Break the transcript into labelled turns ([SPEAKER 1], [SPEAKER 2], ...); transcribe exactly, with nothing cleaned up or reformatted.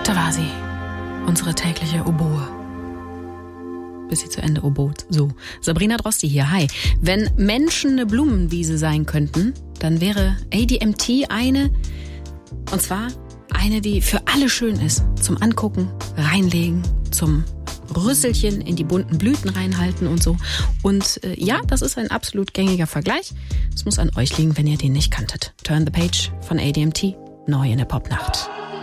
[SPEAKER 1] Da war sie, unsere tägliche Oboe. Bis sie zu Ende obot. So, Sabrina Drosti hier, hi. Wenn Menschen eine Blumenwiese sein könnten, dann wäre A D M T eine, und zwar eine, die für alle schön ist. Zum Angucken, reinlegen, zum Rüsselchen in die bunten Blüten reinhalten und so. Und äh, ja, das ist ein absolut gängiger Vergleich. Es muss an euch liegen, wenn ihr den nicht kanntet. Turn the Page von A D M T, neu in der Popnacht.